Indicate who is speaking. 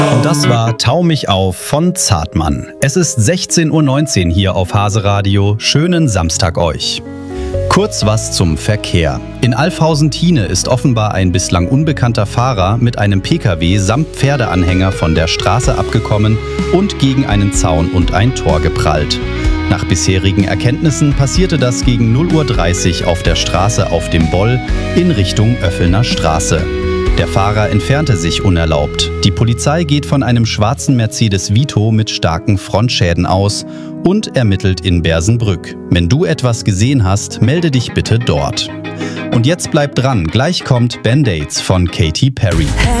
Speaker 1: Und das war Tau mich auf von Zartmann. Es ist 16:19 Uhr hier auf Hase Radio. Schönen Samstag euch. Kurz was zum Verkehr. In Alfhausen-Thiene ist offenbar ein bislang unbekannter Fahrer mit einem Pkw samt Pferdeanhänger von der Straße abgekommen und gegen einen Zaun und ein Tor geprallt. Nach bisherigen Erkenntnissen passierte das gegen 0:30 Uhr auf der Straße auf dem Boll in Richtung Oeffelner Straße. Der Fahrer entfernte sich unerlaubt. Die Polizei geht von einem schwarzen Mercedes Vito mit starken Frontschäden aus und ermittelt in Bersenbrück. Wenn du etwas gesehen hast, melde dich bitte dort. Und jetzt bleibt dran, gleich kommt Band-Aids von Katy Perry.